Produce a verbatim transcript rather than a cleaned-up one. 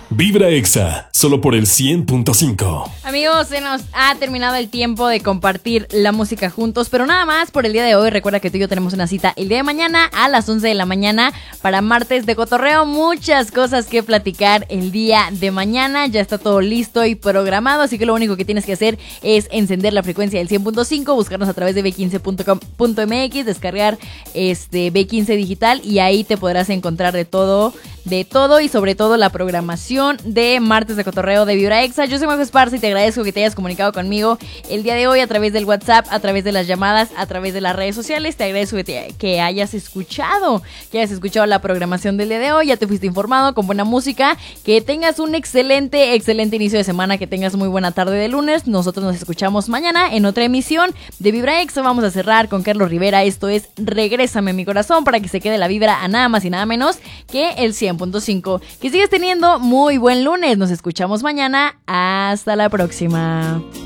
Vibra Exa, solo por el cien punto cinco. Amigos, se nos ha terminado el tiempo de compartir la música juntos, pero nada más por el día de hoy. Recuerda que tú y yo tenemos una cita el día de mañana a las once de la mañana para martes de cotorreo. Muchas cosas que platicar el día de mañana. Ya está todo listo y programado, así que lo único que tienes que hacer es encender la frecuencia del cien punto cinco, buscarnos a través de be quince punto com punto eme equis, descargar este be quince Digital y ahí te podrás encontrar de todo, de todo y sobre todo la programación de martes de cotorreo de Vibra Exa. Yo soy Majo Esparza y te agradezco que te hayas comunicado conmigo el día de hoy a través del WhatsApp, a través de las llamadas, a través de las redes sociales. Te agradezco que, te, que hayas escuchado, que hayas escuchado la programación del día de hoy. Ya te fuiste informado con buena música. Que tengas un excelente, excelente inicio de semana, que tengas muy buena tarde de lunes. Nosotros nos escuchamos mañana en otra emisión de Vibra Exa. Vamos a cerrar con Carlos Rivera. Esto es Regrésame mi corazón, para que se quede la vibra a nada más y nada menos que el cien punto cinco. Que sigues teniendo muy buen lunes. Nos escuchamos mañana. Hasta la próxima.